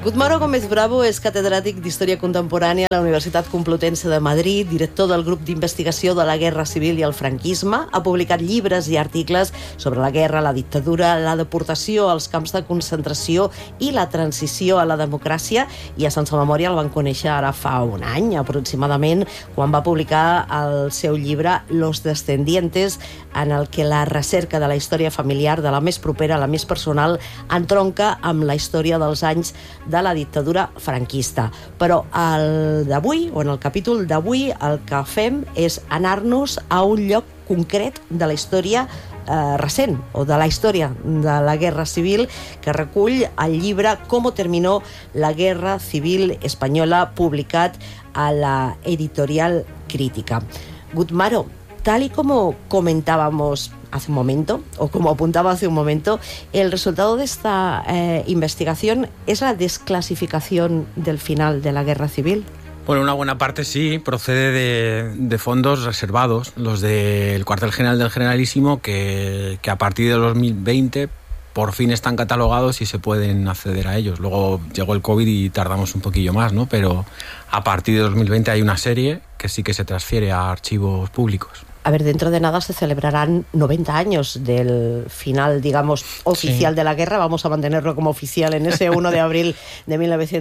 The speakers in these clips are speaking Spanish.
Gutmaro Gómez Bravo és catedràtic d'Història Contemporània a la Universitat Complutense de Madrid, director del grup d'investigació de la Guerra Civil i el franquisme. Ha publicat llibres i articles sobre la guerra, la dictadura, la deportació als camps de concentració i la transició a la democràcia. I a Sense Memòria el van conèixer ara fa un any, aproximadament, quan va publicar el seu llibre Los Descendientes, en el que la recerca de la història familiar, de la més propera, la més personal, entronca amb la història dels anys de la dictadura franquista. Però d'avui, o en el capítol d'avui, el que fem és anar-nos a un lloc concret de la història recent, o de la història de la Guerra Civil, que recull el llibre Cómo terminó la Guerra Civil Española, publicat a la Editorial Crítica. Gutmaro, tal y como comentábamos hace un momento, o como apuntaba hace un momento, el resultado de esta investigación es la desclasificación del final de la Guerra Civil. Bueno, una buena parte sí, procede de fondos reservados, los del cuartel general del Generalísimo, que a partir de 2020 por fin están catalogados y se pueden acceder a ellos. Luego llegó el COVID y tardamos un poquillo más, ¿no? Pero a partir de 2020 hay una serie que sí que se transfiere a archivos públicos. A ver, dentro de nada se celebrarán 90 años del final, digamos, oficial de la guerra. Vamos a mantenerlo como oficial en ese 1 de abril de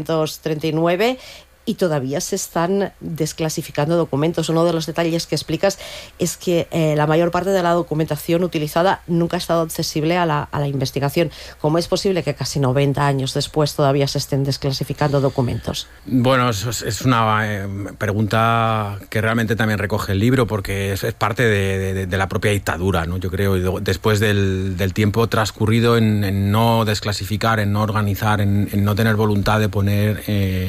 1939. Y todavía se están desclasificando documentos. Uno de los detalles que explicas es que la mayor parte de la documentación utilizada nunca ha estado accesible a la investigación. ¿Cómo es posible que casi 90 años después todavía se estén desclasificando documentos? Bueno, es una pregunta que realmente también recoge el libro, porque es parte de la propia dictadura, ¿no? Yo creo, y después del tiempo transcurrido en no desclasificar, en no organizar, en no tener voluntad de poner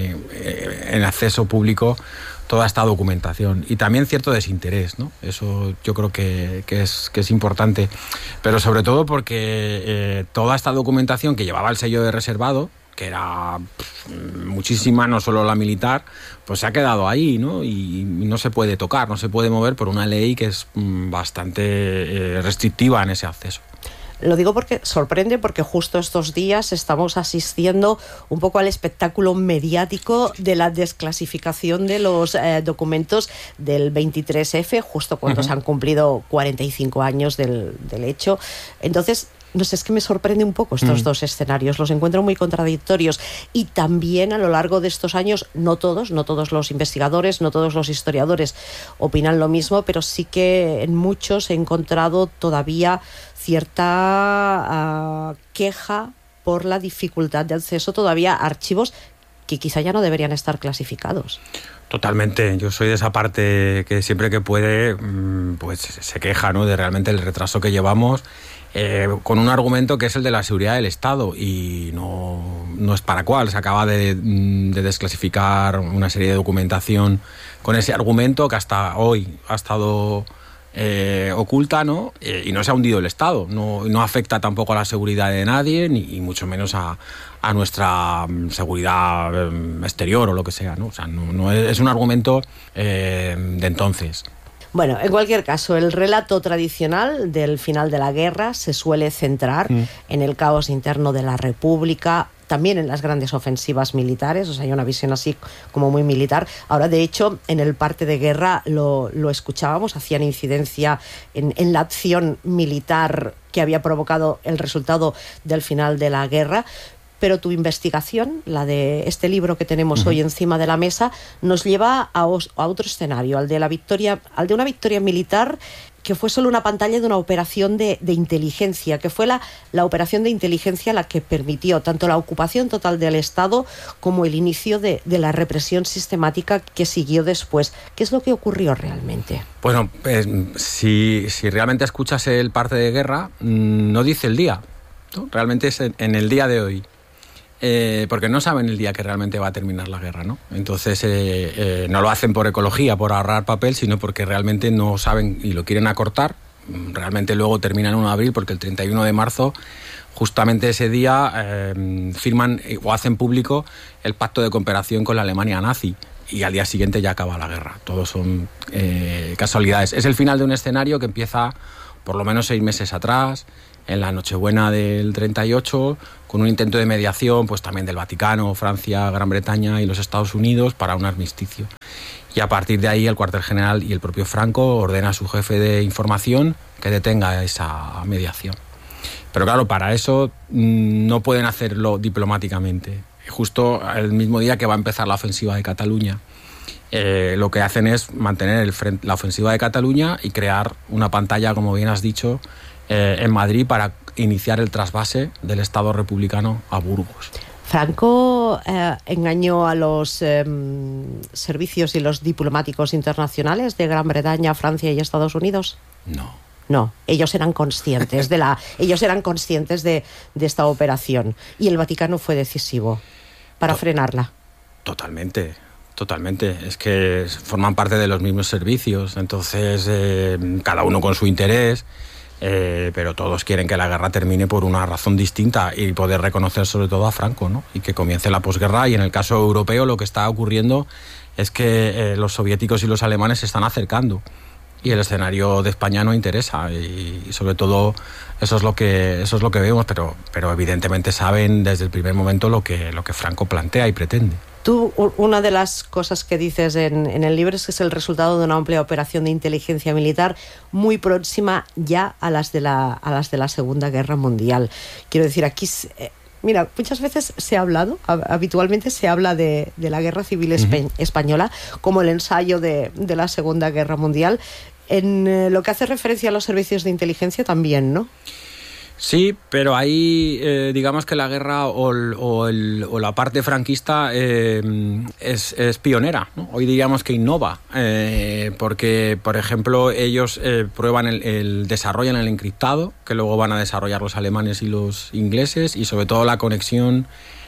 en acceso público toda esta documentación, y también cierto desinterés, ¿no? Eso yo creo que es importante, pero sobre todo porque toda esta documentación que llevaba el sello de reservado, que era muchísima, no solo la militar, pues se ha quedado ahí, ¿no? Y no se puede tocar, no se puede mover por una ley que es bastante restrictiva en ese acceso. Lo digo porque sorprende, porque justo estos días estamos asistiendo un poco al espectáculo mediático de la desclasificación de los documentos del 23F, justo cuando se han cumplido 45 años del hecho. Entonces, no sé, es que me sorprende un poco estos dos escenarios, los encuentro muy contradictorios, y también a lo largo de estos años, no todos los investigadores, no todos los historiadores opinan lo mismo, pero sí que en muchos he encontrado todavía cierta queja por la dificultad de acceso todavía a archivos que quizá ya no deberían estar clasificados. Totalmente, yo soy de esa parte que siempre que puede pues se queja, ¿no?, de realmente el retraso que llevamos, con un argumento que es el de la seguridad del Estado, y no es para cual. Se acaba de desclasificar una serie de documentación con ese argumento que hasta hoy ha estado oculta, ¿no? Y no se ha hundido el Estado, no afecta tampoco a la seguridad de nadie, ni mucho menos a nuestra seguridad exterior o lo que sea, ¿no? O sea, no es un argumento de entonces. Bueno, en cualquier caso, el relato tradicional del final de la guerra se suele centrar en el caos interno de la República, también en las grandes ofensivas militares, o sea, hay una visión así como muy militar. Ahora, de hecho, en el parte de guerra lo escuchábamos, hacían incidencia en la acción militar que había provocado el resultado del final de la guerra. Pero tu investigación, la de este libro que tenemos hoy encima de la mesa, nos lleva a otro escenario, al de una victoria militar que fue solo una pantalla de una operación de inteligencia, que fue la operación de inteligencia la que permitió tanto la ocupación total del Estado como el inicio de la represión sistemática que siguió después. ¿Qué es lo que ocurrió realmente? Bueno, si realmente escuchas el parte de guerra, no dice el día, ¿no? Realmente es en el día de hoy. Porque no saben el día que realmente va a terminar la guerra, ¿no? Entonces no lo hacen por ecología, por ahorrar papel, sino porque realmente no saben y lo quieren acortar. Realmente luego termina el 1 de abril, porque el 31 de marzo, justamente ese día, firman o hacen público el pacto de cooperación con la Alemania nazi, y al día siguiente ya acaba la guerra. Todos son casualidades. Es el final de un escenario que empieza por lo menos 6 meses atrás, en la Nochebuena del 38, con un intento de mediación pues también del Vaticano, Francia, Gran Bretaña y los Estados Unidos para un armisticio. Y a partir de ahí el cuartel general y el propio Franco ordena a su jefe de información que detenga esa mediación. Pero claro, para eso no pueden hacerlo diplomáticamente. Justo el mismo día que va a empezar la ofensiva de Cataluña, lo que hacen es mantener la ofensiva de Cataluña y crear una pantalla, como bien has dicho, en Madrid para iniciar el trasvase del Estado republicano a Burgos. ¿Franco engañó a los servicios y los diplomáticos internacionales de Gran Bretaña, Francia y Estados Unidos? No, ellos eran conscientes de esta operación y el Vaticano fue decisivo para frenarla. Totalmente. Es que forman parte de los mismos servicios, entonces cada uno con su interés. Pero todos quieren que la guerra termine por una razón distinta y poder reconocer sobre todo a Franco, ¿no? Y que comience la posguerra. Y en el caso europeo lo que está ocurriendo es que los soviéticos y los alemanes se están acercando y el escenario de España no interesa, y sobre todo eso es lo que vemos, pero evidentemente saben desde el primer momento lo que Franco plantea y pretende. Tú, una de las cosas que dices en el libro es que es el resultado de una amplia operación de inteligencia militar muy próxima ya a las de la Segunda Guerra Mundial. Quiero decir, aquí, mira, muchas veces habitualmente se habla de la Guerra Civil Española como el ensayo de la Segunda Guerra Mundial. En lo que hace referencia a los servicios de inteligencia también, ¿no? Sí, pero ahí digamos que la guerra o la parte franquista es pionera, ¿no? Hoy diríamos que innova, porque, por ejemplo, ellos desarrollan el encriptado, que luego van a desarrollar los alemanes y los ingleses, y sobre todo la conexión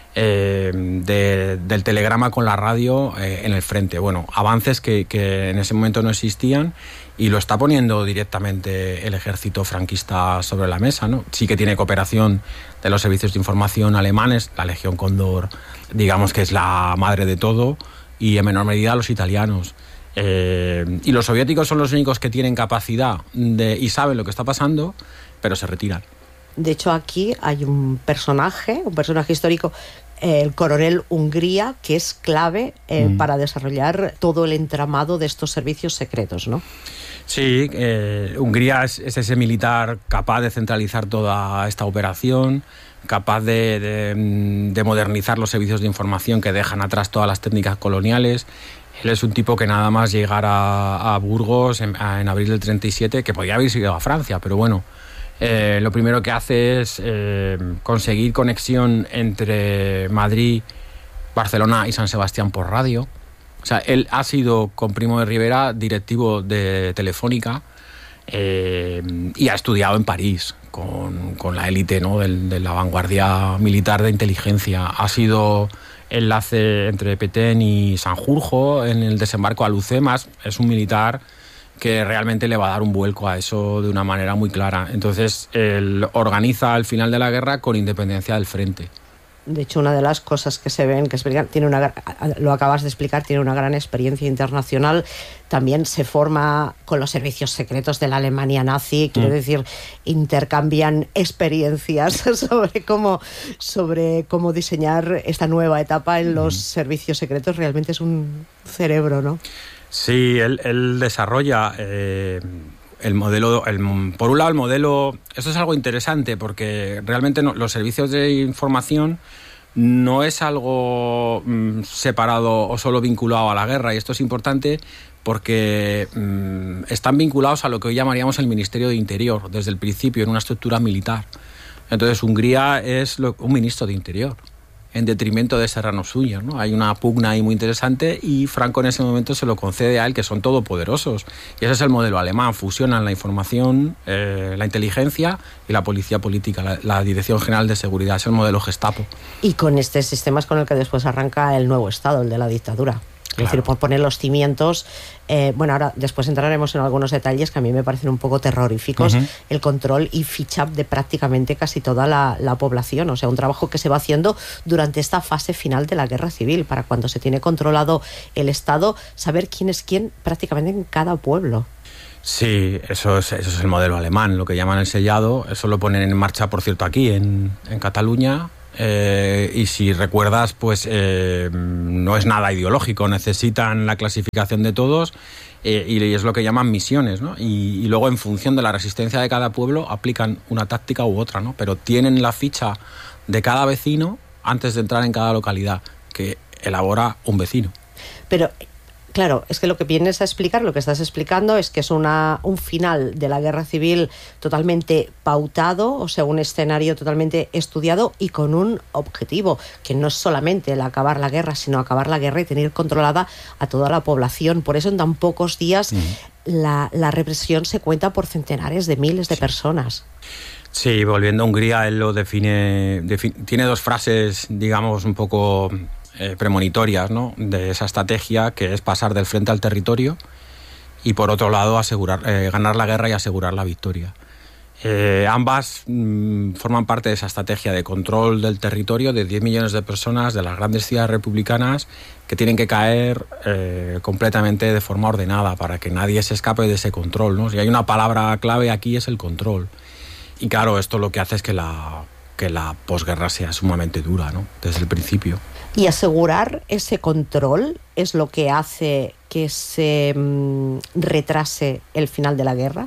del telegrama con la radio en el frente. Bueno, avances que en ese momento no existían, y lo está poniendo directamente el ejército franquista sobre la mesa, ¿no? Sí que tiene cooperación de los servicios de información alemanes, la Legión Cóndor, digamos que es la madre de todo, y en menor medida los italianos. Y los soviéticos son los únicos que tienen capacidad y saben lo que está pasando, pero se retiran. De hecho, aquí hay un personaje histórico, el coronel Hungría, que es clave para desarrollar todo el entramado de estos servicios secretos, ¿no? Sí, Hungría es ese militar capaz de centralizar toda esta operación, capaz de modernizar los servicios de información que dejan atrás todas las técnicas coloniales. Él es un tipo que nada más llegar a Burgos en abril del 37, que podía haber ido a Francia, pero bueno, lo primero que hace es conseguir conexión entre Madrid, Barcelona y San Sebastián por radio. O sea, él ha sido, con Primo de Rivera, directivo de Telefónica, y ha estudiado en París con la élite, ¿no?, de la vanguardia militar de inteligencia. Ha sido enlace entre Petén y Sanjurjo en el desembarco a Lucemas. Es un militar que realmente le va a dar un vuelco a eso de una manera muy clara. Entonces, él organiza el final de la guerra con independencia del frente. De hecho, una de las cosas que se ven, lo acabas de explicar, tiene una gran experiencia internacional. También se forma con los servicios secretos de la Alemania nazi. Quiero decir, intercambian experiencias sobre cómo diseñar esta nueva etapa en los servicios secretos. Realmente es un cerebro, ¿no? Sí, él desarrolla el modelo. Por un lado, el modelo. Esto es algo interesante porque realmente los servicios de información no es algo separado o solo vinculado a la guerra, y esto es importante porque están vinculados a lo que hoy llamaríamos el Ministerio de Interior desde el principio, en una estructura militar. Entonces, Hungría es un ministro de Interior, en detrimento de Serrano Suñer, ¿no? Hay una pugna ahí muy interesante, y Franco en ese momento se lo concede a él, que son todopoderosos. Y ese es el modelo alemán: fusionan la información, la inteligencia y la policía política, la Dirección General de Seguridad. Es el modelo Gestapo. Y con este sistema es con el que después arranca el nuevo Estado, el de la dictadura. Es decir, por poner los cimientos. Ahora después entraremos en algunos detalles que a mí me parecen un poco terroríficos. El control y ficha de prácticamente casi toda la población. O sea, un trabajo que se va haciendo durante esta fase final de la guerra civil, para cuando se tiene controlado el Estado, saber quién es quién prácticamente en cada pueblo. Sí, eso es el modelo alemán, lo que llaman el sellado. Eso lo ponen en marcha, por cierto, aquí en Cataluña. Y si recuerdas, pues no es nada ideológico. Necesitan la clasificación de todos y es lo que llaman misiones, ¿no? Y luego, en función de la resistencia de cada pueblo, aplican una táctica u otra, ¿no? Pero tienen la ficha de cada vecino antes de entrar en cada localidad, que elabora un vecino. Pero claro, es que lo que vienes a explicar, lo que estás explicando es que es un final de la guerra civil totalmente pautado, o sea, un escenario totalmente estudiado y con un objetivo, que no es solamente el acabar la guerra, sino acabar la guerra y tener controlada a toda la población. Por eso en tan pocos días la represión se cuenta por centenares de miles de personas. Sí, volviendo a Hungría, él lo define, tiene dos frases, digamos, un poco premonitorias, ¿no?, de esa estrategia, que es pasar del frente al territorio y, por otro lado, ganar la guerra y asegurar la victoria. Ambas forman parte de esa estrategia de control del territorio de 10 millones de personas de las grandes ciudades republicanas, que tienen que caer completamente de forma ordenada para que nadie se escape de ese control, ¿no? Si hay una palabra clave aquí, es el control. Y claro, esto lo que hace es que la posguerra sea sumamente dura, ¿no?, desde el principio. Y asegurar ese control es lo que hace que se retrase el final de la guerra.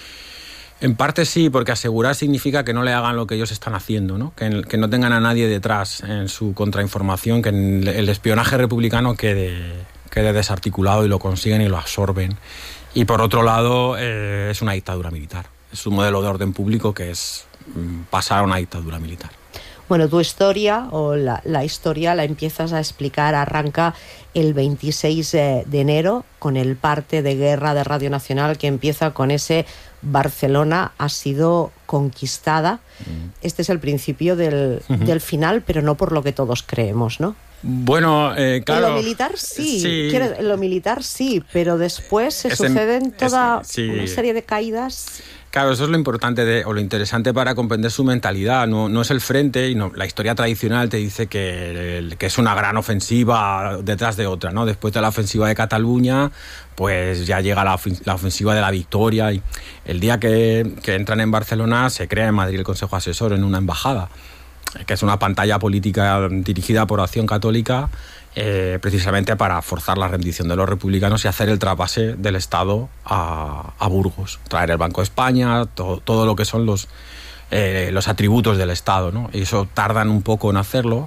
En parte sí, porque asegurar significa que no le hagan lo que ellos están haciendo, ¿no? Que no tengan a nadie detrás en su contrainformación, que el espionaje republicano quede desarticulado y lo consiguen y lo absorben. Y por otro lado, es una dictadura militar. Es un modelo de orden público que es pasar a una dictadura militar. Bueno, tu historia o la historia la empiezas a explicar, arranca el 26 de enero con el parte de guerra de Radio Nacional, que empieza con ese Barcelona ha sido conquistada. Este es el principio del final, pero no por lo que todos creemos, ¿no? Bueno, claro. En lo militar sí. En lo militar sí, pero después se suceden toda una serie de caídas. Claro, eso es lo importante o lo interesante para comprender su mentalidad. No es el frente, y la historia tradicional te dice que es una gran ofensiva detrás de otra, ¿no? Después de la ofensiva de Cataluña, pues ya llega la ofensiva de la victoria. Y el día que entran en Barcelona, se crea en Madrid el Consejo Asesor en una embajada, que es una pantalla política dirigida por Acción Católica, precisamente para forzar la rendición de los republicanos y hacer el trasvase del Estado a Burgos, traer el Banco de España, todo lo que son los atributos del Estado, ¿no? Y eso tardan un poco en hacerlo,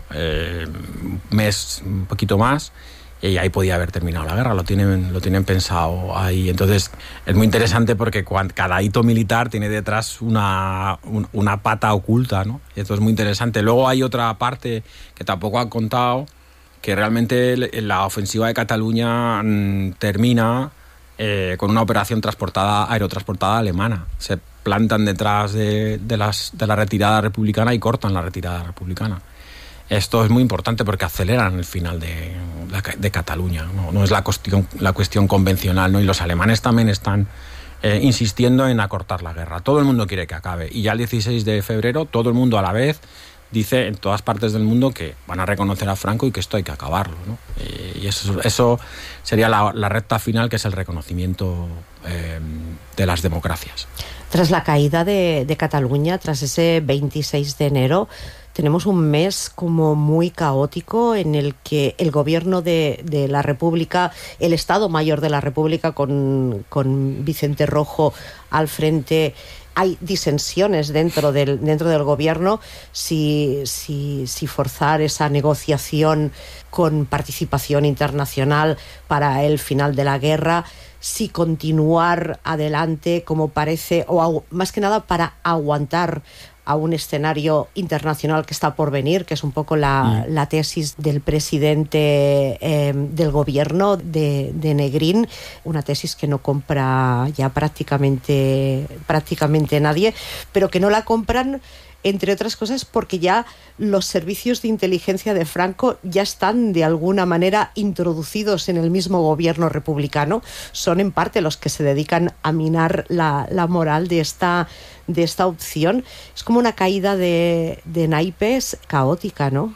un mes, un poquito más, y ahí podía haber terminado la guerra. Lo tienen pensado ahí. Entonces es muy interesante porque cada hito militar tiene detrás una pata oculta, ¿no? Y esto es muy interesante. Luego hay otra parte que tampoco han contado, que realmente la ofensiva de Cataluña termina con una operación aerotransportada alemana. Se plantan detrás de la retirada republicana y cortan la retirada republicana. Esto es muy importante porque aceleran el final de Cataluña, ¿no? No es la cuestión convencional, ¿no? Y los alemanes también están insistiendo en acortar la guerra. Todo el mundo quiere que acabe. Y ya el 16 de febrero todo el mundo a la vez dice en todas partes del mundo que van a reconocer a Franco y que esto hay que acabarlo, ¿no? Y eso sería la recta final, que es el reconocimiento de las democracias. Tras la caída de Cataluña, tras ese 26 de enero, tenemos un mes como muy caótico en el que el gobierno de la República, el Estado Mayor de la República con Vicente Rojo al frente, hay disensiones dentro del gobierno, si forzar esa negociación con participación internacional para el final de la guerra, si continuar adelante como parece, o más que nada para aguantar a un escenario internacional que está por venir, que es un poco la tesis del presidente del gobierno de Negrín, una tesis que no compra ya prácticamente nadie, pero que no la compran, entre otras cosas, porque ya los servicios de inteligencia de Franco ya están de alguna manera introducidos en el mismo gobierno republicano. Son en parte los que se dedican a minar la moral de esta opción. Es como una caída de naipes caótica, ¿no?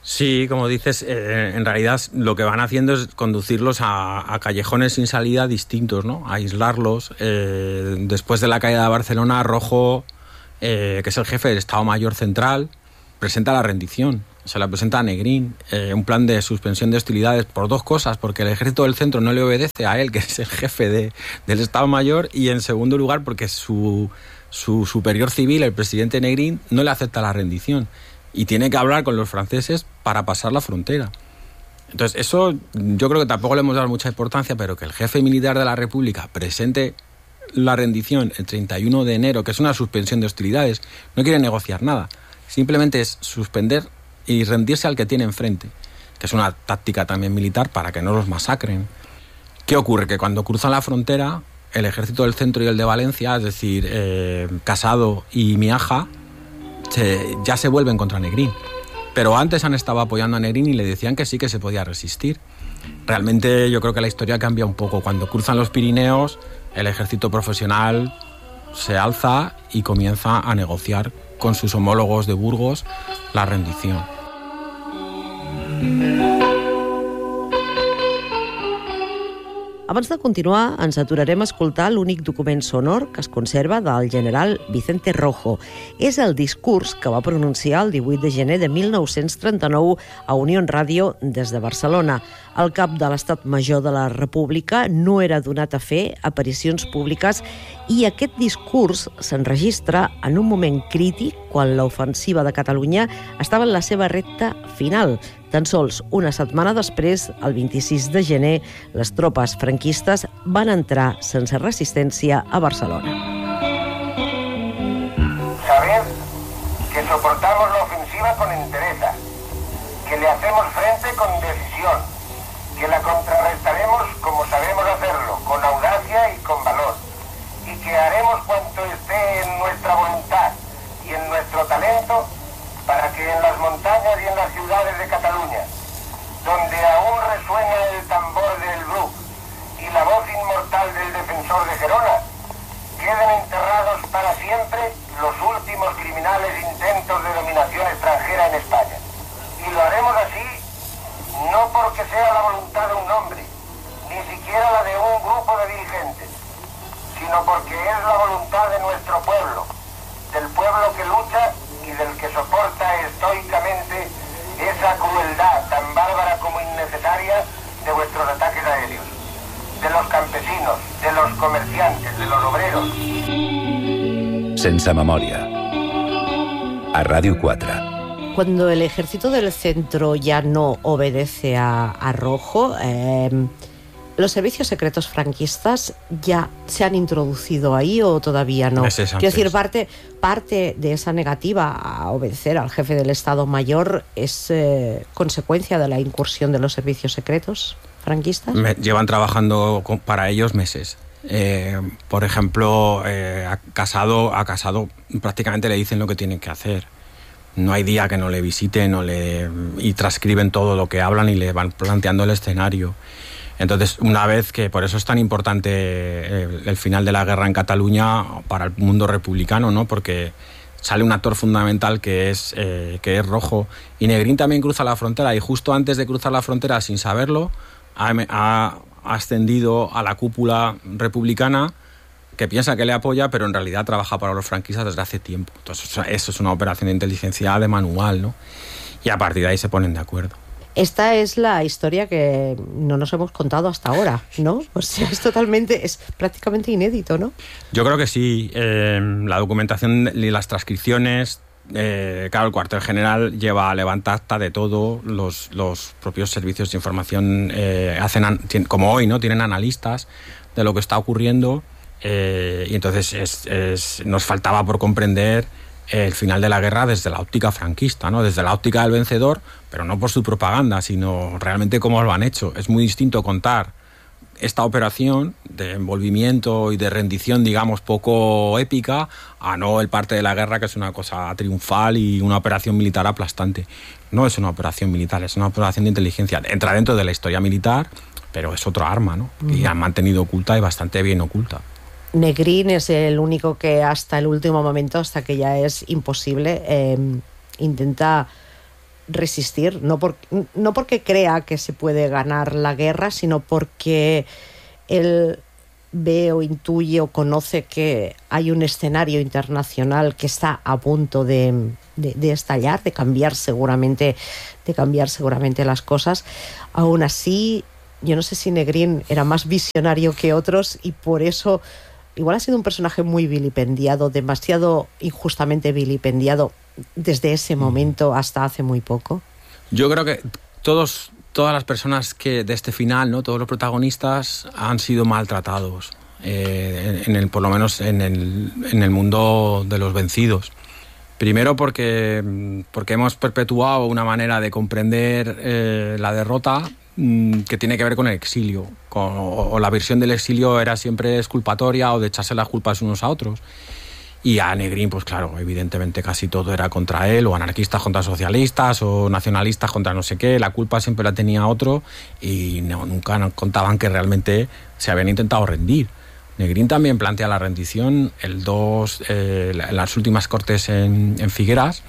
Sí, como dices, en realidad lo que van haciendo es conducirlos a callejones sin salida distintos, ¿no? A aislarlos. Después de la caída de Barcelona, Rojo, que es el jefe del Estado Mayor Central, presenta la rendición. Se la presenta a Negrín, un plan de suspensión de hostilidades por dos cosas, porque el ejército del centro no le obedece a él, que es el jefe del Estado Mayor, y en segundo lugar porque su superior civil, el presidente Negrín, no le acepta la rendición y tiene que hablar con los franceses para pasar la frontera. Entonces eso yo creo que tampoco le hemos dado mucha importancia, pero que el jefe militar de la República presente la rendición el 31 de enero, que es una suspensión de hostilidades, no quiere negociar nada, simplemente es suspender y rendirse al que tiene enfrente, que es una táctica también militar para que no los masacren. ¿Qué ocurre? Que cuando cruzan la frontera, el ejército del centro y el de Valencia, es decir, Casado y Miaja, ya se vuelven contra Negrín. Pero antes han estado apoyando a Negrín y le decían que sí, que se podía resistir. Realmente yo creo que la historia cambia un poco. Cuando cruzan los Pirineos, el ejército profesional se alza y comienza a negociar con sus homólogos de Burgos la rendición. Abans de continuar, ens aturarem a escoltar l'únic document sonor que es conserva del general Vicente Rojo. És el discurs que va pronunciar el 18 de gener de 1939 a Unión Radio des de Barcelona. El cap de l'Estat Major de la República no era donat a fer aparicions públiques i aquest discurs s'enregistra en un moment crític quan l'ofensiva de Catalunya estava en la seva recta final. Tan sols una setmana després, el 26 de gener, les tropes franquistes van entrar sense resistència a Barcelona. Sabed que soportamos la ofensiva con entereza, que le hacemos frente con decisión, que la contrarrestaremos como sabemos hacerlo, con audacia y con valor, y que haremos cuanto esté en nuestra voluntad y en nuestro talento para que en las montañas y en las ciudades de Cataluña, donde aún resuena el tambor del Bruc y la voz inmortal del defensor de Gerona, queden enterrados para siempre los últimos criminales intentos de dominación extranjera en España. Y lo haremos así, no porque sea la voluntad de un hombre, ni siquiera la de un grupo de dirigentes, sino porque es la voluntad de nuestro pueblo, del pueblo que lucha y del que soporta estoicamente esa crueldad tan bárbara como innecesaria de vuestros ataques aéreos, de los campesinos, de los comerciantes, de los obreros. Sense memòria. A Ràdio 4. Cuando el ejército del centro ya no obedece a Rojo, ¿los servicios secretos franquistas ya se han introducido ahí o todavía no? Quiero decir, parte de esa negativa a obedecer al jefe del Estado Mayor es consecuencia de la incursión de los servicios secretos franquistas. Llevan trabajando para ellos meses. Por ejemplo, a Casado prácticamente le dicen lo que tienen que hacer. No hay día que no le visiten y transcriben todo lo que hablan y le van planteando el escenario. Entonces, una vez que por eso es tan importante el final de la guerra en Cataluña para el mundo republicano, ¿no? Porque sale un actor fundamental que es Rojo. Y Negrín también cruza la frontera y justo antes de cruzar la frontera, sin saberlo, ha ascendido a la cúpula republicana que piensa que le apoya, pero en realidad trabaja para los franquistas desde hace tiempo. Entonces, eso es una operación de inteligencia de manual, ¿no? Y a partir de ahí se ponen de acuerdo. Esta es la historia que no nos hemos contado hasta ahora, ¿no? O sea, es prácticamente inédito, ¿no? Yo creo que sí. La documentación y las transcripciones, claro, el cuartel general lleva a levantar acta de todo. Los propios servicios de información como hoy, ¿no? Tienen analistas de lo que está ocurriendo y entonces nos faltaba por comprender el final de la guerra desde la óptica franquista, ¿no? Desde la óptica del vencedor, pero no por su propaganda, sino realmente cómo lo han hecho. Es muy distinto contar esta operación de envolvimiento y de rendición, digamos, poco épica, a no el parte de la guerra, que es una cosa triunfal y una operación militar aplastante. No es una operación militar, es una operación de inteligencia. Entra dentro de la historia militar, pero es otro arma, ¿no? Y han mantenido oculta y bastante bien oculta. Negrín es el único que hasta el último momento, hasta que ya es imposible, intenta resistir, no porque crea que se puede ganar la guerra, sino porque él ve o intuye o conoce que hay un escenario internacional que está a punto de estallar, de cambiar seguramente las cosas. Aún así, yo no sé si Negrín era más visionario que otros y por eso igual ha sido un personaje muy vilipendiado, demasiado injustamente vilipendiado desde ese momento hasta hace muy poco. Yo creo que todas las personas que de este final, ¿no? Todos los protagonistas han sido maltratados, por lo menos en el mundo de los vencidos. Primero porque hemos perpetuado una manera de comprender la derrota que tiene que ver con el exilio, o la versión del exilio era siempre exculpatoria o de echarse las culpas unos a otros. Y a Negrín, pues claro, evidentemente casi todo era contra él, o anarquistas contra socialistas, o nacionalistas contra no sé qué. La culpa siempre la tenía otro y nunca nos contaban que realmente se habían intentado rendir. Negrín también plantea la rendición en las últimas cortes en Figueras,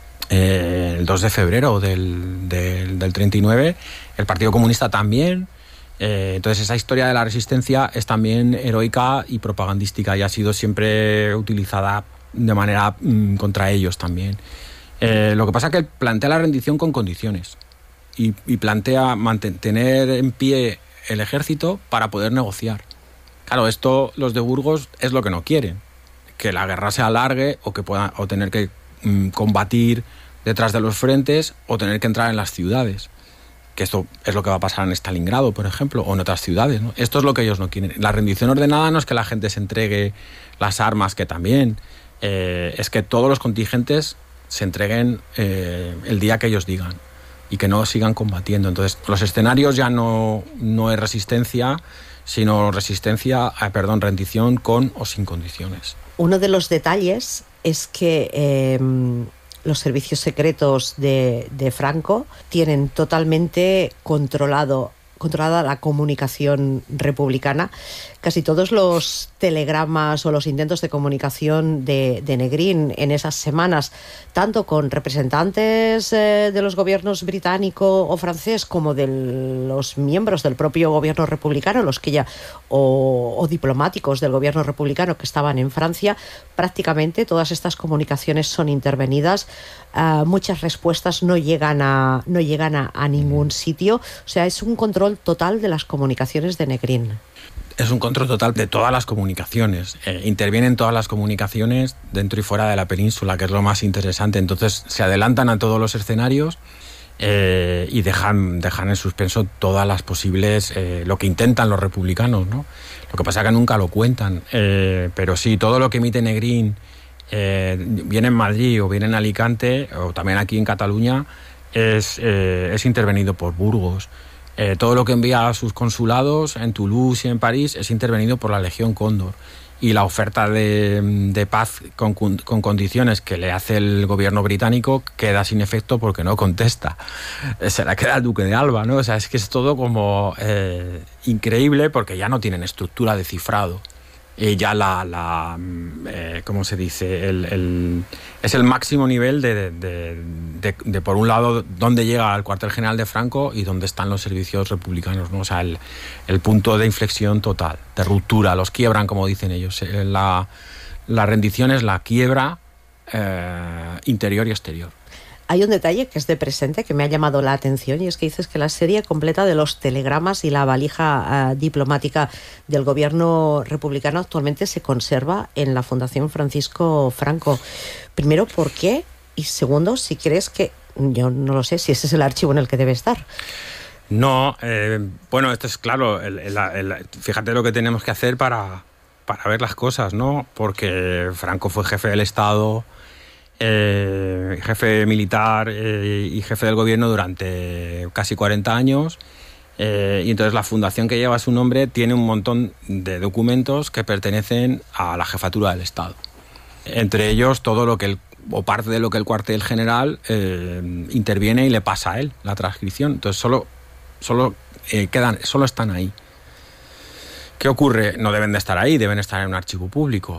el 2 de febrero del 39. El Partido Comunista también. Entonces esa historia de la resistencia es también heroica y propagandística y ha sido siempre utilizada de manera contra ellos también. Lo que pasa es que plantea la rendición con condiciones y plantea mantener en pie el ejército para poder negociar. Claro, esto los de Burgos es lo que no quieren, que la guerra se alargue o tener que combatir detrás de los frentes o tener que entrar en las ciudades. Que esto es lo que va a pasar en Stalingrado, por ejemplo, o en otras ciudades, ¿no? Esto es lo que ellos no quieren. La rendición ordenada no es que la gente se entregue las armas, que también, es que todos los contingentes se entreguen el día que ellos digan y que no sigan combatiendo. Entonces, los escenarios ya no es resistencia, sino rendición con o sin condiciones. Uno de los detalles es que los servicios secretos de Franco tienen totalmente controlada la comunicación republicana. Casi todos los telegramas o los intentos de comunicación de Negrín en esas semanas, tanto con representantes de los gobiernos británico o francés como de los miembros del propio gobierno republicano, o diplomáticos del gobierno republicano que estaban en Francia, prácticamente todas estas comunicaciones son intervenidas. Muchas respuestas no llegan a ningún sitio. O sea, es un control total de las comunicaciones de Negrín. Es un control total de todas las comunicaciones. Intervienen todas las comunicaciones dentro y fuera de la península, que es lo más interesante. Entonces se adelantan a todos los escenarios y dejan en suspenso todas las posibles, lo que intentan los republicanos, ¿no? Lo que pasa es que nunca lo cuentan. Pero sí, todo lo que emite Negrín, viene en Madrid o viene en Alicante, o también aquí en Cataluña, es intervenido por Burgos. Todo lo que envía a sus consulados en Toulouse y en París es intervenido por la Legión Cóndor. Y la oferta de paz con condiciones que le hace el gobierno británico queda sin efecto porque no contesta. Se la queda el duque de Alba, ¿no? O sea, es que es todo como increíble porque ya no tienen estructura de cifrado. Y ya ¿cómo se dice? Es el máximo nivel de por un lado, dónde llega el cuartel general de Franco y dónde están los servicios republicanos, ¿no? O sea, el punto de inflexión total, de ruptura, los quiebran, como dicen ellos. La rendición es la quiebra interior y exterior. Hay un detalle que es de presente que me ha llamado la atención y es que dices que la serie completa de los telegramas y la valija diplomática del gobierno republicano actualmente se conserva en la Fundación Francisco Franco. Primero, ¿por qué? Y segundo, si crees que... Yo no lo sé si ese es el archivo en el que debe estar. No, bueno, esto es claro. Fíjate lo que tenemos que hacer para ver las cosas, ¿no? Porque Franco fue jefe del Estado... jefe militar y jefe del gobierno durante casi 40 años y entonces la fundación que lleva su nombre tiene un montón de documentos que pertenecen a la jefatura del Estado, entre ellos todo lo que o parte de lo que el cuartel general interviene y le pasa a él, la transcripción. Entonces solo están ahí. ¿Qué ocurre? No deben de estar ahí, deben estar en un archivo público,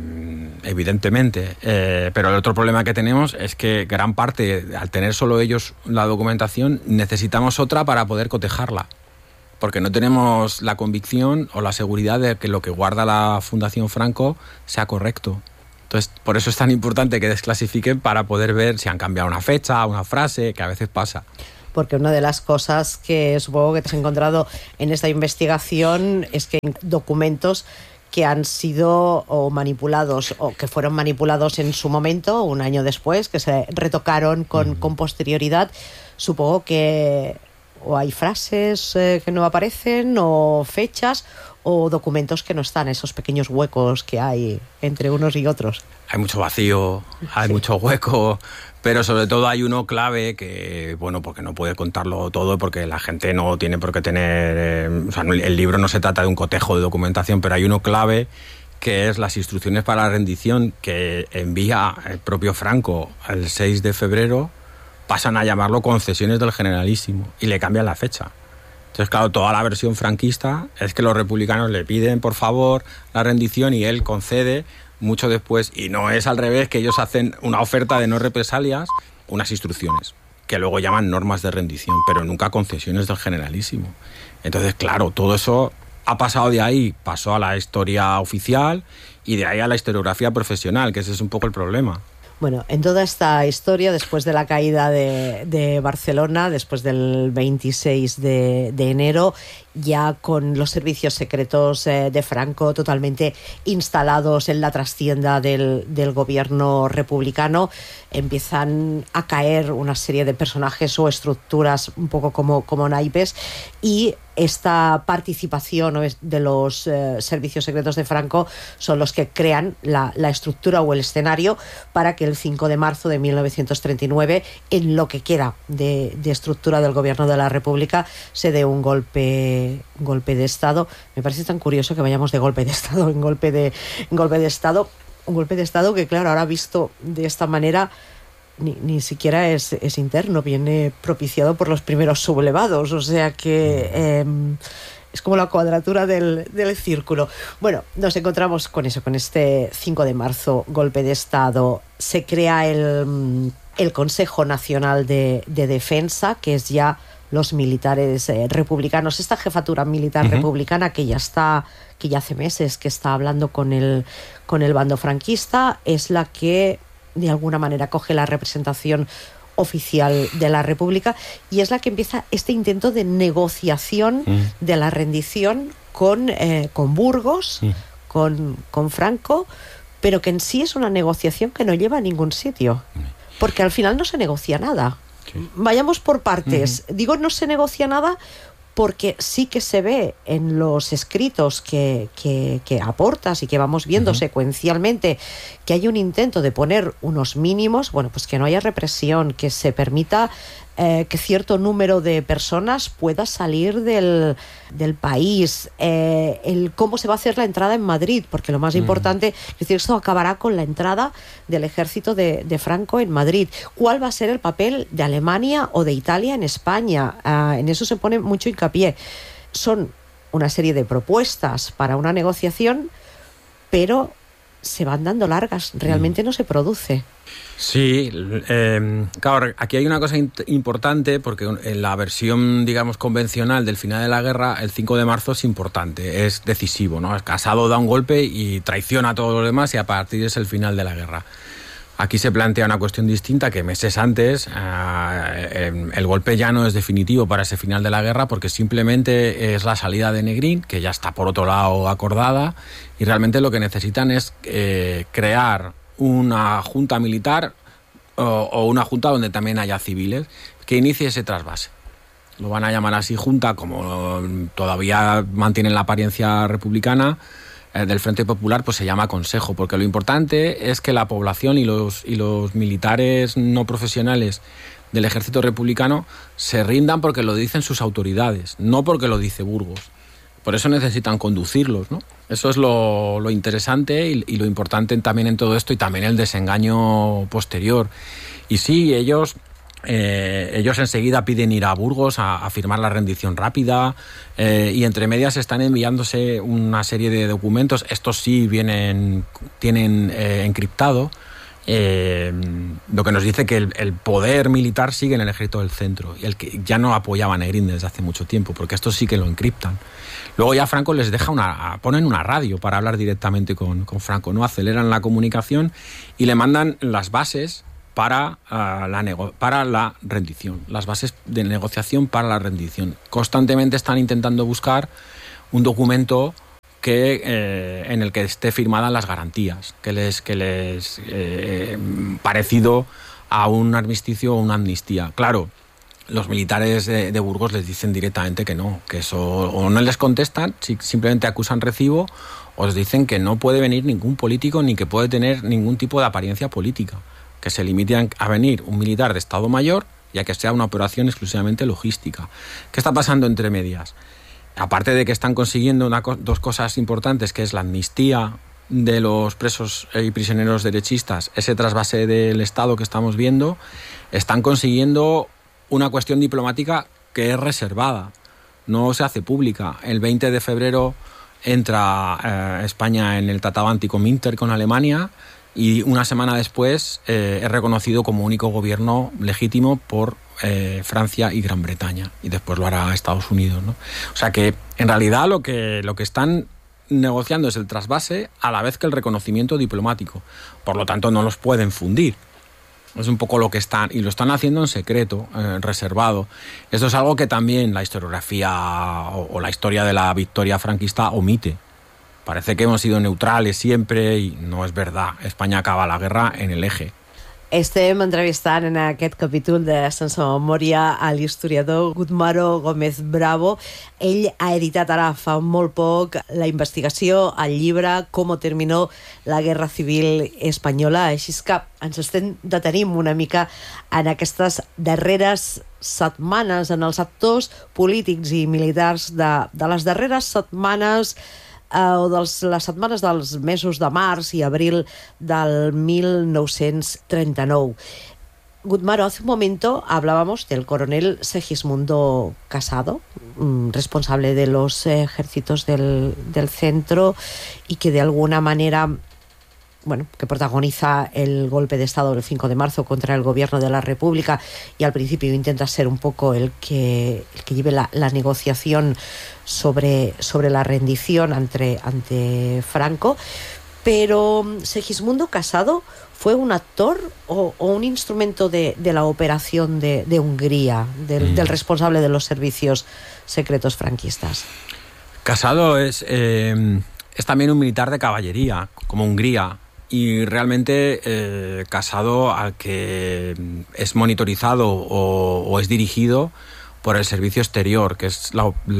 evidentemente. Pero el otro problema que tenemos es que gran parte, al tener solo ellos la documentación, necesitamos otra para poder cotejarla. Porque no tenemos la convicción o la seguridad de que lo que guarda la Fundación Franco sea correcto. Entonces, por eso es tan importante que desclasifiquen para poder ver si han cambiado una fecha, una frase, que a veces pasa. Porque una de las cosas que supongo que te has encontrado en esta investigación es que hay documentos que han sido o manipulados o que fueron manipulados en su momento, un año después, que se retocaron con posterioridad. Supongo que o hay frases que no aparecen, o fechas, o documentos que no están, esos pequeños huecos que hay entre unos y otros. Hay mucho vacío, hay mucho hueco, pero sobre todo hay uno clave que, bueno, porque no puede contarlo todo, porque la gente no tiene por qué tener... o sea, el libro no se trata de un cotejo de documentación, pero hay uno clave que es las instrucciones para la rendición que envía el propio Franco el 6 de febrero, pasan a llamarlo concesiones del Generalísimo y le cambian la fecha. Entonces, claro, toda la versión franquista es que los republicanos le piden, por favor, la rendición y él concede mucho después. Y no es al revés, que ellos hacen una oferta de no represalias, unas instrucciones, que luego llaman normas de rendición, pero nunca concesiones del Generalísimo. Entonces, claro, todo eso ha pasado de ahí, pasó a la historia oficial y de ahí a la historiografía profesional, que ese es un poco el problema. Bueno, en toda esta historia, después de la caída de Barcelona, después del 26 de enero, ya con los servicios secretos de Franco totalmente instalados en la trastienda del gobierno republicano, empiezan a caer una serie de personajes o estructuras un poco como naipes, y esta participación de los servicios secretos de Franco son los que crean la estructura o el escenario para que el 5 de marzo de 1939, en lo que queda de estructura del gobierno de la República, se dé un golpe de Estado. Me parece tan curioso que vayamos de golpe de Estado en golpe de Estado. Un golpe de Estado que, claro, ahora visto de esta manera, ni siquiera es interno, viene propiciado por los primeros sublevados, o sea que es como la cuadratura del círculo. Bueno, nos encontramos con eso, con este 5 de marzo, golpe de Estado. Se crea el Consejo Nacional de Defensa, que es ya los militares republicanos, esta jefatura militar republicana que ya hace meses que está hablando con el bando franquista, es la que de alguna manera coge la representación oficial de la República y es la que empieza este intento de negociación de la rendición con Burgos, con Franco, pero que en sí es una negociación que no lleva a ningún sitio, porque al final no se negocia nada. Sí. Vayamos por partes. Digo, no se negocia nada porque sí que se ve en los escritos que aportas y que vamos viendo secuencialmente que hay un intento de poner unos mínimos, bueno, pues que no haya represión, que se permita que cierto número de personas pueda salir del país, el cómo se va a hacer la entrada en Madrid, porque lo más importante, es decir, esto acabará con la entrada del ejército de Franco en Madrid. ¿Cuál va a ser el papel de Alemania o de Italia en España? En eso se pone mucho hincapié. Son una serie de propuestas para una negociación, pero se van dando largas, realmente no se produce. Sí, claro, aquí hay una cosa importante, porque en la versión, digamos, convencional del final de la guerra, el 5 de marzo es importante, es decisivo, ¿no? Casado da un golpe y traiciona a todos los demás y a partir es el final de la guerra. Aquí se plantea una cuestión distinta, que meses antes el golpe ya no es definitivo para ese final de la guerra, porque simplemente es la salida de Negrín, que ya está por otro lado acordada, y realmente lo que necesitan es crear una junta militar o una junta donde también haya civiles que inicie ese trasvase. Lo van a llamar así junta, como todavía mantienen la apariencia republicana del Frente Popular, pues se llama Consejo, porque lo importante es que la población y los militares no profesionales del ejército republicano se rindan porque lo dicen sus autoridades, no porque lo dice Burgos. Por eso necesitan conducirlos, ¿no? Eso es lo interesante y lo importante también en todo esto, y también el desengaño posterior. Y sí, ellos Ellos enseguida piden ir a Burgos a firmar la rendición rápida, y entre medias están enviándose una serie de documentos. Estos sí tienen encriptado, lo que nos dice que el poder militar sigue en el ejército del centro, y el que ya no apoyaba a Negrín desde hace mucho tiempo, porque estos sí que lo encriptan. Luego ya Franco les deja ponen una radio para hablar directamente con Franco, ¿no? Aceleran la comunicación y le mandan las bases para la rendición, las bases de negociación para la rendición. Constantemente están intentando buscar un documento en el que esté firmadas las garantías, que les parecido a un armisticio o una amnistía. Claro, los militares de Burgos les dicen directamente que no, que eso, o no les contestan, simplemente acusan recibo, o les dicen que no puede venir ningún político ni que puede tener ningún tipo de apariencia política, que se limiten a venir un militar de Estado Mayor y a que sea una operación exclusivamente logística. ¿Qué está pasando entre medias? Aparte de que están consiguiendo dos cosas importantes, que es la amnistía de los presos y prisioneros derechistas, ese trasvase del Estado que estamos viendo, están consiguiendo una cuestión diplomática que es reservada, no se hace pública. El 20 de febrero entra España en el Tratado Anticominter con Alemania, y una semana después es reconocido como único gobierno legítimo por Francia y Gran Bretaña, y después lo hará Estados Unidos, ¿no? O sea que en realidad lo que están negociando es el trasvase a la vez que el reconocimiento diplomático. Por lo tanto, no los pueden fundir. Es un poco lo que están, y lo están haciendo en secreto, reservado. Esto es algo que también la historiografía o la historia de la victoria franquista omite. Parece que hemos sido neutrales siempre, i no és verdad. Espanya acaba la guerra en el eje. Estem entrevistant en aquest capítol de Sense Memòria a l'historiador Gudmaro Gómez Bravo. Ell ha editat ara fa molt poc la investigació, el llibre Cómo terminó la guerra civil espanyola. Així que ens estem detenint una mica en aquestes darreres setmanes, en els actors polítics i militars de les darreres setmanes o les setmanes dels mesos de març i abril del 1939. Gudmaro, hace un momento hablábamos del coronel Segismundo Casado, responsable de los ejércitos del centro, y que de alguna manera, bueno, que protagoniza el golpe de Estado del 5 de marzo contra el gobierno de la República, y al principio intenta ser un poco el que lleve la negociación sobre la rendición ante Franco. Pero Segismundo Casado fue un actor o un instrumento de la operación de Hungría, del responsable de los servicios secretos franquistas. Casado es también un militar de caballería, como Hungría, y realmente Casado, al que es monitorizado o es dirigido por el servicio exterior, que es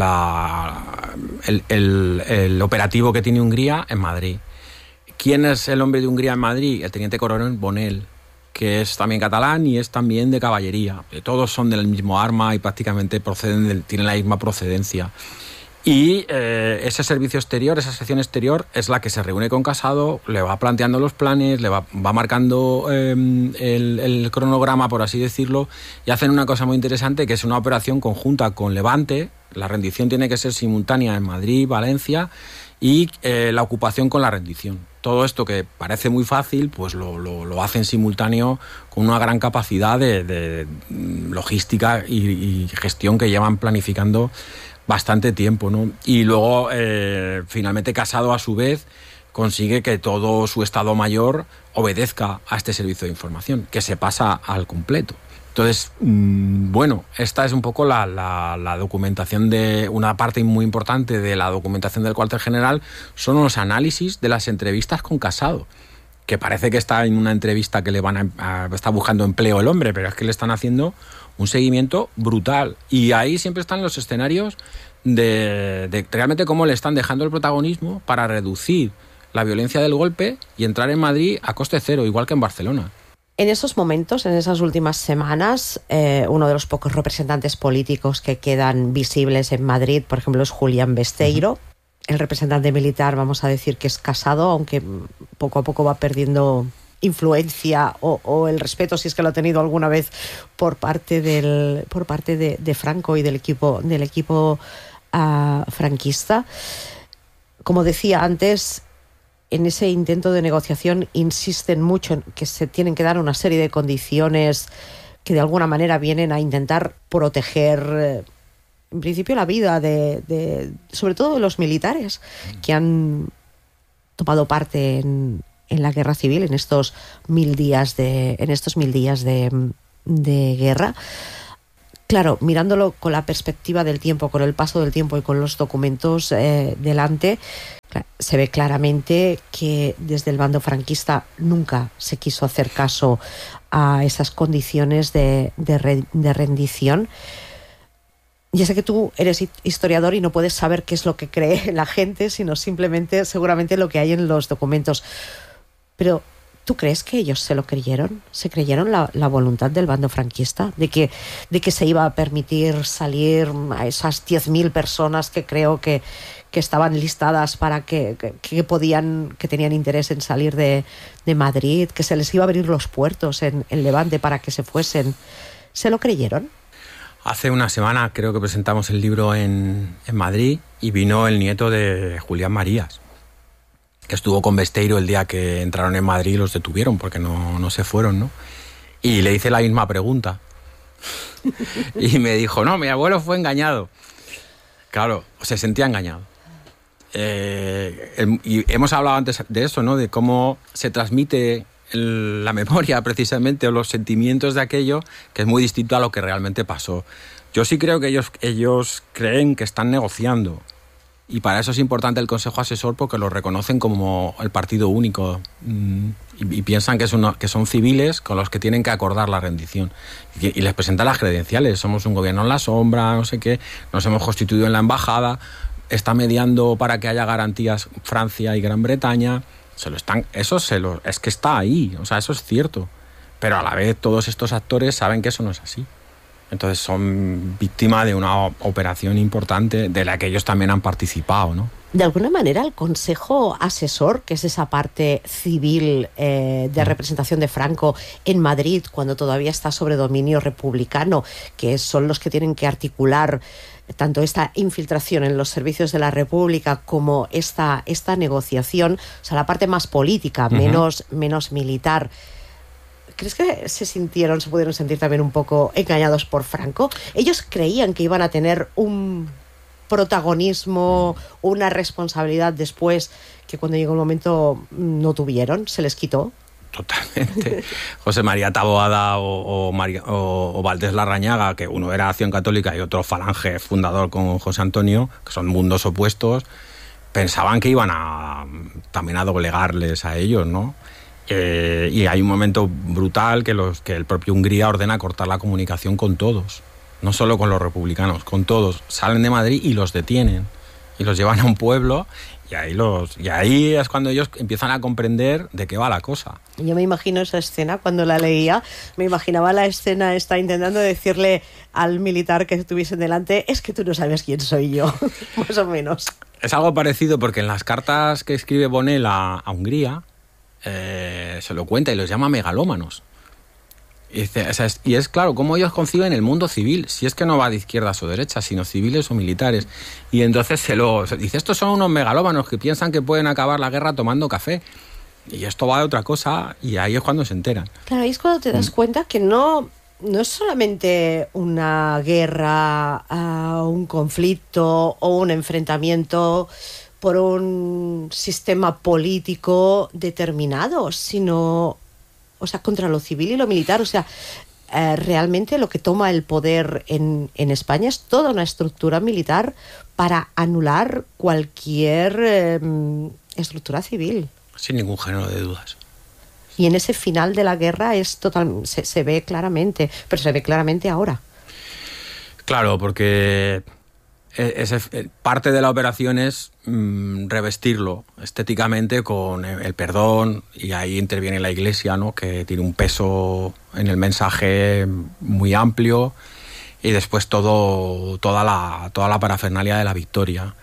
el operativo que tiene Hungría en Madrid. ¿Quién es el hombre de Hungría en Madrid? El teniente coronel Bonell, que es también catalán y es también de caballería. Todos son del mismo arma y prácticamente tienen la misma procedencia. Y ese servicio exterior, esa sección exterior, es la que se reúne con Casado, le va planteando los planes, le va marcando el cronograma, por así decirlo, y hacen una cosa muy interesante, que es una operación conjunta con Levante. La rendición tiene que ser simultánea en Madrid, Valencia, y la ocupación con la rendición. Todo esto, que parece muy fácil, pues lo hacen simultáneo, con una gran capacidad de logística y gestión que llevan planificando bastante tiempo, ¿no? Y luego, finalmente, Casado, a su vez, consigue que todo su Estado Mayor obedezca a este servicio de información, que se pasa al completo. Entonces, bueno, esta es un poco la documentación de una parte muy importante de la documentación del cuartel general, son los análisis de las entrevistas con Casado, que parece que está en una entrevista que le está buscando empleo el hombre, pero es que le están haciendo un seguimiento brutal. Y ahí siempre están los escenarios de realmente cómo le están dejando el protagonismo para reducir la violencia del golpe y entrar en Madrid a coste cero, igual que en Barcelona. En esos momentos, en esas últimas semanas, uno de los pocos representantes políticos que quedan visibles en Madrid, por ejemplo, es Julián Besteiro. El representante militar, vamos a decir que es Casado, aunque poco a poco va perdiendo influencia o el respeto, si es que lo ha tenido alguna vez, por parte de Franco y del equipo franquista. Como decía antes, en ese intento de negociación insisten mucho en que se tienen que dar una serie de condiciones que de alguna manera vienen a intentar proteger, en principio, la vida sobre todo de los militares que han tomado parte en la guerra civil, en estos 1000 días de guerra. Claro, mirándolo con la perspectiva del tiempo, con el paso del tiempo y con los documentos delante, se ve claramente que desde el bando franquista nunca se quiso hacer caso a esas condiciones de rendición. Ya sé que tú eres historiador y no puedes saber qué es lo que cree la gente, sino simplemente, seguramente, lo que hay en los documentos. Pero, ¿tú crees que ellos se lo creyeron? ¿Se creyeron la voluntad del bando franquista de que se iba a permitir salir a esas 10.000 personas que creo que estaban listadas para que tenían interés en salir de Madrid, que se les iba a abrir los puertos en Levante para que se fuesen? ¿Se lo creyeron? Hace una semana creo que presentamos el libro en Madrid y vino el nieto de Julián Marías, que estuvo con Besteiro el día que entraron en Madrid y los detuvieron porque no se fueron, ¿no? Y le hice la misma pregunta. Y me dijo, no, mi abuelo fue engañado. Claro, se sentía engañado. Y hemos hablado antes de eso, ¿no? De cómo se transmite la memoria, precisamente, o los sentimientos de aquello, que es muy distinto a lo que realmente pasó. Yo sí creo que ellos creen que están negociando. Y para eso es importante el Consejo Asesor, porque lo reconocen como el partido único y piensan que son civiles con los que tienen que acordar la rendición. Y les presentan las credenciales. Somos un gobierno en la sombra, no sé qué, nos hemos constituido en la embajada, está mediando para que haya garantías Francia y Gran Bretaña. Es que está ahí, o sea, eso es cierto. Pero a la vez todos estos actores saben que eso no es así. Entonces son víctimas de una operación importante de la que ellos también han participado, ¿no? De alguna manera, el Consejo Asesor, que es esa parte civil de representación de Franco en Madrid, cuando todavía está sobre dominio republicano, que son los que tienen que articular tanto esta infiltración en los servicios de la República como esta negociación, o sea, la parte más política, menos militar. ¿Crees que se pudieron sentir también un poco engañados por Franco? Ellos creían que iban a tener un protagonismo, una responsabilidad después, que cuando llegó el momento no tuvieron, se les quitó. Totalmente. José María Taboada o Valdés Larrañaga, que uno era Acción Católica y otro Falange fundador con José Antonio, que son mundos opuestos, pensaban que iban también a doblegarles a ellos, ¿no? Y hay un momento brutal que el propio Hungría ordena cortar la comunicación con todos, no solo con los republicanos, con todos. Salen de Madrid y los detienen y los llevan a un pueblo y ahí es cuando ellos empiezan a comprender de qué va la cosa. Yo me imagino esa escena cuando la leía, me imaginaba la escena intentando decirle al militar que estuviese delante, es que tú no sabes quién soy yo, más o menos. Es algo parecido porque en las cartas que escribe Bonnell a Hungría, se lo cuenta y los llama megalómanos. Y es claro, cómo ellos conciben el mundo civil, si es que no va de izquierdas o derechas, sino civiles o militares. Y entonces dice, estos son unos megalómanos que piensan que pueden acabar la guerra tomando café. Y esto va de otra cosa, y ahí es cuando se enteran. Claro, ahí es cuando te das cuenta que no es solamente una guerra, un conflicto o un enfrentamiento por un sistema político determinado, sino, o sea, contra lo civil y lo militar. O sea, realmente lo que toma el poder en España es toda una estructura militar para anular cualquier estructura civil. Sin ningún género de dudas. Y en ese final de la guerra se ve claramente, pero se ve claramente ahora. Claro, porque parte de la operación es revestirlo estéticamente con el perdón, y ahí interviene la Iglesia, ¿no? Que tiene un peso en el mensaje muy amplio, y después toda la parafernalia de la victoria.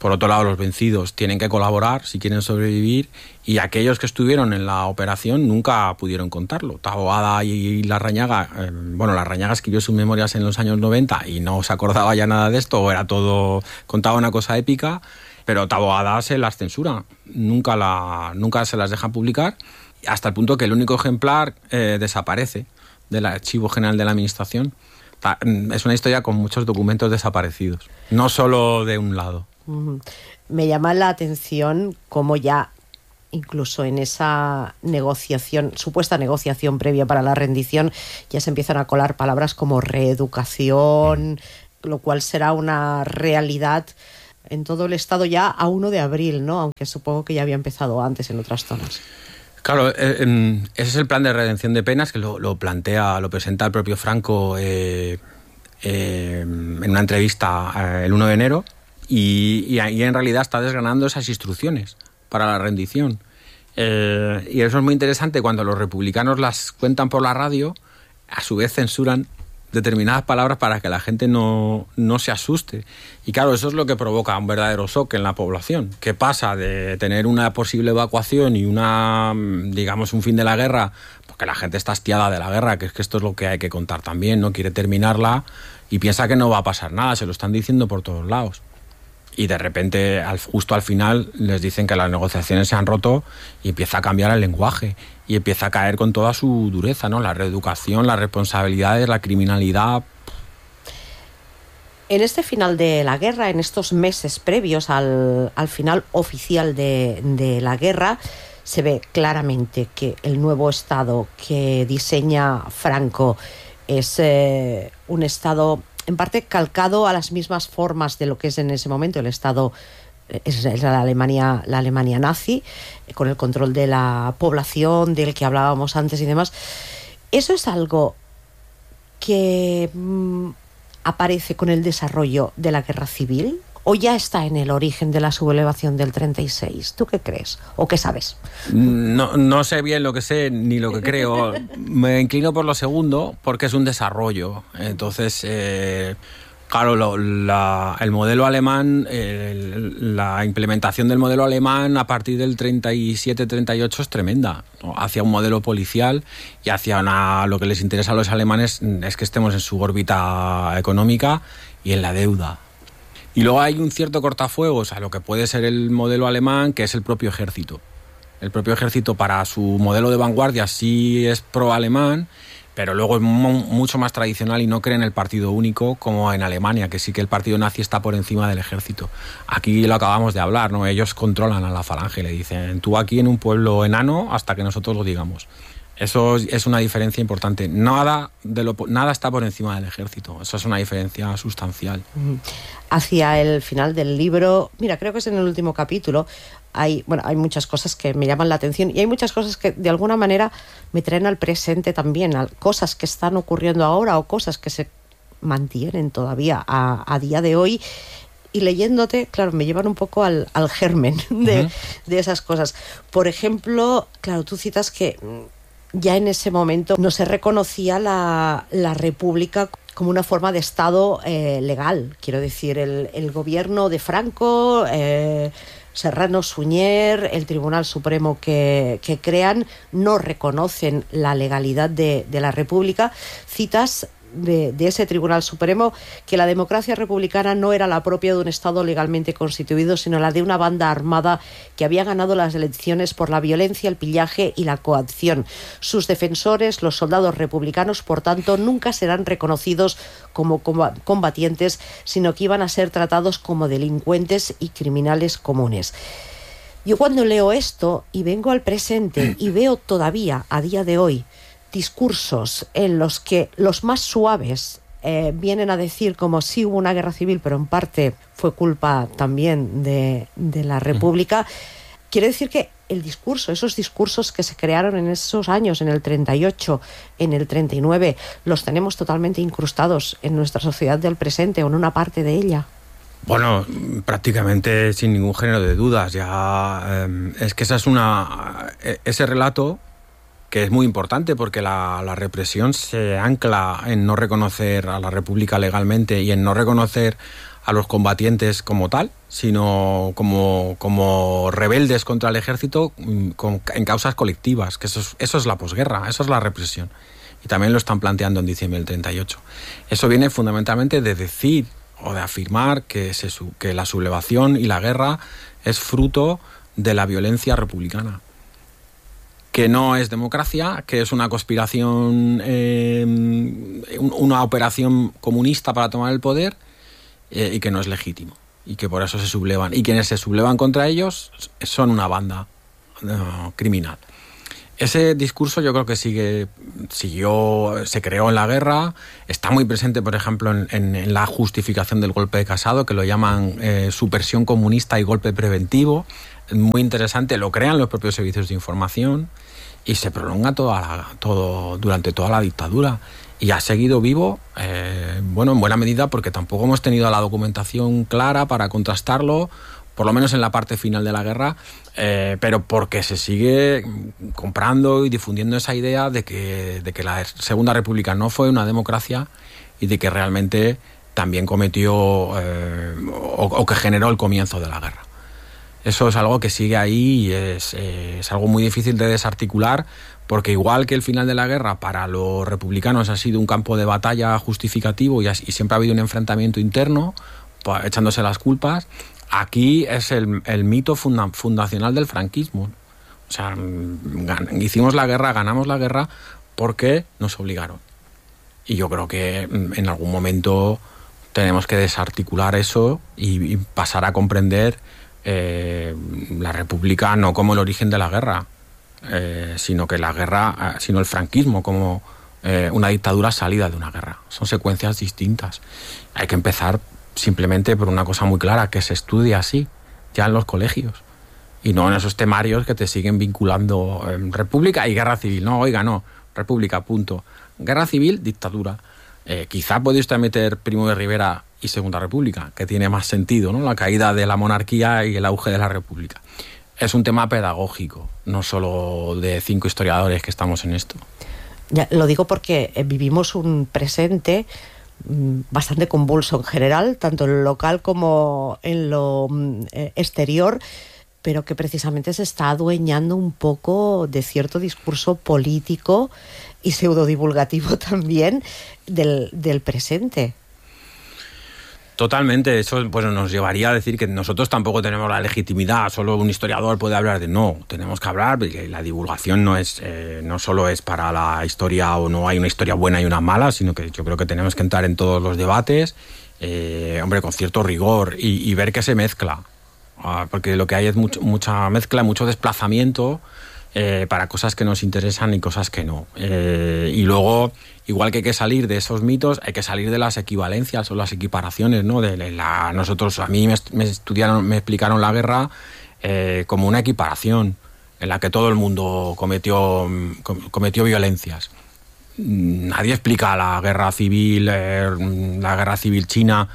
Por otro lado, los vencidos tienen que colaborar si quieren sobrevivir, y aquellos que estuvieron en la operación nunca pudieron contarlo. Taboada y Larrañaga, Larrañaga escribió sus memorias en los años 90 y no se acordaba ya nada de esto, o era todo, contaba una cosa épica, pero Taboada se las censura, nunca se las dejan publicar, hasta el punto que el único ejemplar desaparece del Archivo General de la Administración. Es una historia con muchos documentos desaparecidos, no solo de un lado. Me llama la atención cómo ya, incluso en esa supuesta negociación previa para la rendición, ya se empiezan a colar palabras como reeducación, lo cual será una realidad en todo el Estado ya a 1 de abril, ¿no? Aunque supongo que ya había empezado antes en otras zonas. Claro, ese es el plan de redención de penas que lo presenta el propio Franco en una entrevista el 1 de enero. Y ahí en realidad está desgranando esas instrucciones para la rendición. Y eso es muy interesante cuando los republicanos las cuentan por la radio, a su vez censuran determinadas palabras para que la gente no se asuste. Y claro, eso es lo que provoca un verdadero shock en la población, que pasa de tener una posible evacuación y un fin de la guerra, porque la gente está hastiada de la guerra, que es que esto es lo que hay que contar también, no quiere terminarla y piensa que no va a pasar nada, se lo están diciendo por todos lados. Y de repente, justo al final, les dicen que las negociaciones se han roto y empieza a cambiar el lenguaje y empieza a caer con toda su dureza, ¿no? La reeducación, las responsabilidades, la criminalidad. En este final de la guerra, en estos meses previos al final oficial de la guerra, se ve claramente que el nuevo Estado que diseña Franco es un Estado en parte calcado a las mismas formas de lo que es en ese momento el Estado, es la Alemania nazi, con el control de la población del que hablábamos antes y demás. ¿Eso es algo que aparece con el desarrollo de la guerra civil o ya está en el origen de la sublevación del 36? ¿Tú qué crees? ¿O qué sabes? No sé bien lo que sé ni lo que creo. Me inclino por lo segundo porque es un desarrollo. Entonces, claro, el modelo alemán, la implementación del modelo alemán a partir del 37-38 es tremenda, ¿no? Hacia un modelo policial y hacia lo que les interesa a los alemanes es que estemos en su órbita económica y en la deuda. Y luego hay un cierto cortafuegos a lo que puede ser el modelo alemán, que es el propio ejército. El propio ejército, para su modelo de vanguardia, sí es pro-alemán, pero luego es mucho más tradicional y no cree en el partido único como en Alemania, que sí que el partido nazi está por encima del ejército. Aquí lo acabamos de hablar, ¿no? Ellos controlan a la falange, le dicen, tú aquí en un pueblo enano hasta que nosotros lo digamos. Eso es una diferencia importante. Nada está por encima del ejército. Eso es una diferencia sustancial. Hacia el final del libro, mira, creo que es en el último capítulo, hay muchas cosas que me llaman la atención y hay muchas cosas que de alguna manera me traen al presente también, cosas que están ocurriendo ahora o cosas que se mantienen todavía a día de hoy. Y leyéndote, claro, me llevan un poco al germen de esas cosas. Por ejemplo, claro, tú citas que ya en ese momento no se reconocía la República como una forma de Estado legal. Quiero decir, el gobierno de Franco, Serrano, Suñer, el Tribunal Supremo que crean, no reconocen la legalidad de la República. Citas de ese Tribunal Supremo que la democracia republicana no era la propia de un Estado legalmente constituido, sino la de una banda armada que había ganado las elecciones por la violencia, el pillaje y la coacción. Sus defensores, los soldados republicanos, por tanto, nunca serán reconocidos como combatientes, sino que iban a ser tratados como delincuentes y criminales comunes. Yo cuando leo esto y vengo al presente y veo todavía a día de hoy discursos en los que los más suaves vienen a decir como sí hubo una guerra civil, pero en parte fue culpa también de la República, quiere decir que esos discursos que se crearon en esos años, en el 38, en el 39, los tenemos totalmente incrustados en nuestra sociedad del presente o en una parte de ella. Bueno, prácticamente sin ningún género de dudas. Ya es que ese relato que es muy importante porque la represión se ancla en no reconocer a la República legalmente y en no reconocer a los combatientes como tal, sino como rebeldes contra el ejército en causas colectivas, que eso es la posguerra, eso es la represión. Y también lo están planteando en diciembre del 38. Eso viene fundamentalmente de decir o de afirmar que la sublevación y la guerra es fruto de la violencia republicana, que no es democracia, que es una conspiración, una operación comunista para tomar el poder, y que no es legítimo, y que por eso se sublevan. Y quienes se sublevan contra ellos son una banda criminal. Ese discurso yo creo que se creó en la guerra, está muy presente, por ejemplo, en la justificación del golpe de Casado, que lo llaman subversión comunista y golpe preventivo. Es muy interesante, lo crean los propios servicios de información y se prolonga durante toda la dictadura. Y ha seguido vivo, en buena medida, porque tampoco hemos tenido la documentación clara para contrastarlo, por lo menos en la parte final de la guerra, pero porque se sigue comprando y difundiendo esa idea de que la Segunda República no fue una democracia y de que realmente también cometió o que generó el comienzo de la guerra. Eso es algo que sigue ahí y es algo muy difícil de desarticular, porque igual que el final de la guerra para los republicanos ha sido un campo de batalla justificativo y siempre ha habido un enfrentamiento interno, echándose las culpas, aquí es el mito fundacional del franquismo. O sea, hicimos la guerra, ganamos la guerra porque nos obligaron. Y yo creo que en algún momento tenemos que desarticular eso y pasar a comprender la República no como el origen de la guerra, sino el franquismo como una dictadura salida de una guerra. Son secuencias distintas. Hay que empezar simplemente por una cosa muy clara, que se estudie así, ya en los colegios, y no en esos temarios que te siguen vinculando República y Guerra Civil. No, oiga, no, República, punto. Guerra Civil, dictadura. Quizá puede usted meter Primo de Rivera y Segunda República, que tiene más sentido, ¿no? La caída de la monarquía y el auge de la República. Es un tema pedagógico, no solo de 5 historiadores que estamos en esto. Ya, lo digo porque vivimos un presente bastante convulso en general, tanto en lo local como en lo exterior, pero que precisamente se está adueñando un poco de cierto discurso político y pseudodivulgativo también del presente. Totalmente, eso pues nos llevaría a decir que nosotros tampoco tenemos la legitimidad, solo un historiador puede hablar de no, tenemos que hablar, porque la divulgación no solo es para la historia, o no hay una historia buena y una mala, sino que yo creo que tenemos que entrar en todos los debates, con cierto rigor y ver que se mezcla, porque lo que hay es mucha mezcla, mucho desplazamiento para cosas que nos interesan y cosas que no. Y luego, igual que hay que salir de esos mitos, hay que salir de las equivalencias o las equiparaciones, ¿no? A mí me explicaron la guerra como una equiparación en la que todo el mundo cometió violencias. Nadie explica la guerra civil china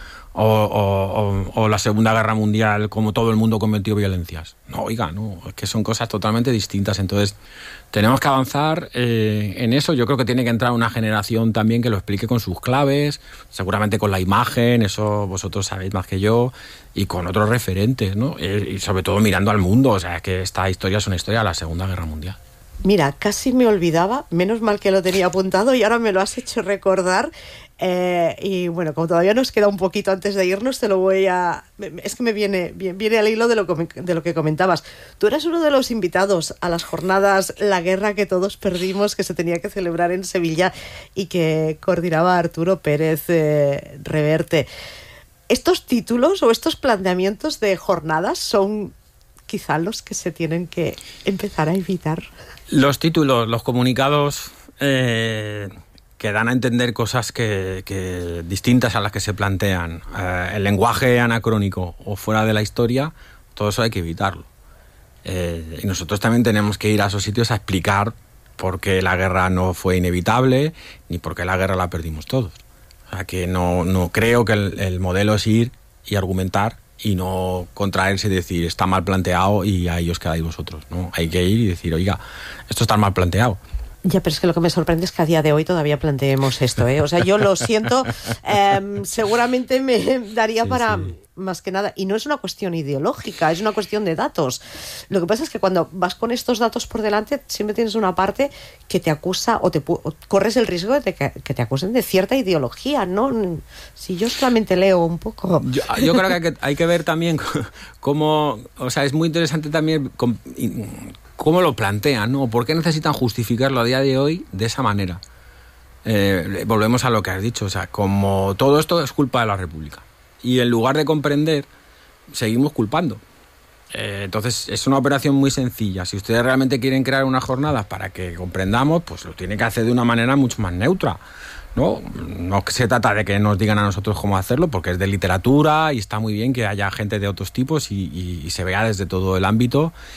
o la Segunda Guerra Mundial como todo el mundo cometió violencias. No, oiga, no, es que son cosas totalmente distintas. Entonces, tenemos que avanzar en eso. Yo creo que tiene que entrar una generación también que lo explique con sus claves, seguramente con la imagen, eso vosotros sabéis más que yo, y con otros referentes, ¿no? Y sobre todo mirando al mundo. O sea, es que esta historia es una historia de la Segunda Guerra Mundial. Mira, casi me olvidaba, menos mal que lo tenía apuntado y ahora me lo has hecho recordar. Y bueno, como todavía nos queda un poquito antes de irnos, te lo voy a... Es que me viene al hilo de lo que comentabas. Tú eras uno de los invitados a las jornadas La Guerra que todos perdimos, que se tenía que celebrar en Sevilla y que coordinaba Arturo Pérez Reverte. ¿Estos títulos o estos planteamientos de jornadas son quizá los que se tienen que empezar a evitar? Los títulos, los comunicados que dan a entender cosas que distintas a las que se plantean, el lenguaje anacrónico o fuera de la historia, todo eso hay que evitarlo. Y nosotros también tenemos que ir a esos sitios a explicar por qué la guerra no fue inevitable ni por qué la guerra la perdimos todos. O sea, que no creo que el modelo es ir y argumentar y no contraerse y decir está mal planteado y ahí os quedáis vosotros, ¿no? Hay que ir y decir, oiga, esto está mal planteado, Ya, pero es que lo que me sorprende es que a día de hoy todavía planteemos esto, ¿eh? O sea, yo lo siento, seguramente me daría para más que nada, y no es una cuestión ideológica, es una cuestión de datos. Lo que pasa es que cuando vas con estos datos por delante, siempre tienes una parte que te acusa o corres el riesgo de que te acusen de cierta ideología, ¿no? Si yo solamente leo un poco... Yo creo que hay que ver también cómo, o sea, es muy interesante también cómo lo plantean, ¿no? ¿Por qué necesitan justificarlo a día de hoy de esa manera? Volvemos a lo que has dicho, o sea, como todo esto es culpa de la República. Y en lugar de comprender, seguimos culpando. Entonces, es una operación muy sencilla. Si ustedes realmente quieren crear unas jornadas para que comprendamos, pues lo tienen que hacer de una manera mucho más neutra, ¿no? No se trata de que nos digan a nosotros cómo hacerlo, porque es de literatura y está muy bien que haya gente de otros tipos y se vea desde todo el ámbito